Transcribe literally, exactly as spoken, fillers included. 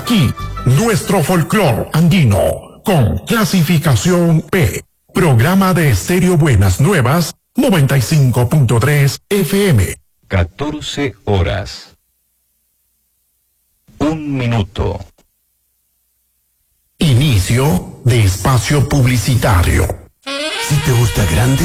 aquí, nuestro folclor andino, con clasificación P. Programa de Estéreo Buenas Nuevas, noventa y cinco punto tres F M. catorce horas. Un minuto. Inicio de espacio publicitario. Si te gusta grande,